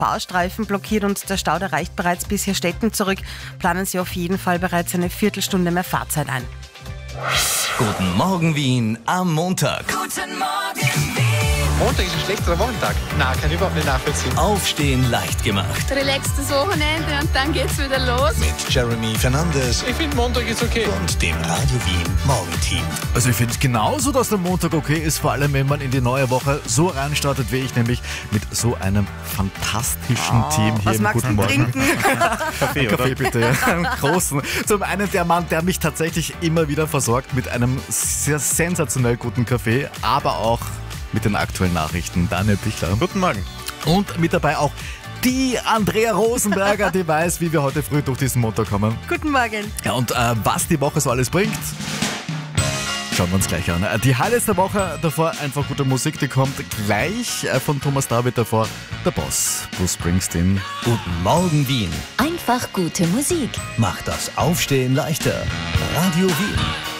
Baustreifen blockiert und der Stau erreicht bereits bis hier Stetten zurück. Planen Sie auf jeden Fall bereits eine Viertelstunde mehr Fahrzeit ein. Guten Morgen Wien am Montag. Guten Morgen, Wien. Montag ist ein schlechterer Wochentag. Nein, kann ich überhaupt nicht nachvollziehen. Aufstehen leicht gemacht. Relaxtes Wochenende und dann geht's wieder los. Mit Jeremy Fernandes Ich finde, Montag ist okay. und dem Radio Wien Morgenteam. Also ich finde es genauso, dass der Montag okay ist, vor allem wenn man in die neue Woche so reinstartet wie ich, nämlich mit so einem fantastischen Team hier Was im magst Guten du Morgen. trinken? Kaffee, Kaffee bitte, ja. Einen großen. Zum einen der Mann, der mich tatsächlich immer wieder versorgt mit einem sehr sensationell guten Kaffee, aber auch mit den aktuellen Nachrichten. Daniel Pichler. Guten Morgen. Und mit dabei auch die Andrea Rosenberger, die weiß, wie wir heute früh durch diesen Montag kommen. Guten Morgen. Ja, und was die Woche so alles bringt, schauen wir uns gleich an. Die Highlights der Woche, davor einfach gute Musik, die kommt gleich von Thomas David, davor der Boss, Bruce Springsteen. Guten Morgen Wien. Einfach gute Musik. Macht das Aufstehen leichter. Radio Wien.